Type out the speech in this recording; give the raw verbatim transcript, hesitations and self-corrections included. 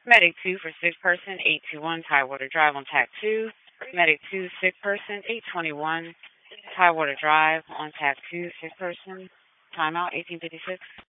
Medic two for sick person, eight two one Tidewater Drive on TAC two. Medic two, sick person, eight twenty-one Tidewater Drive on TAC two, sick person. Timeout, eighteen fifty-six.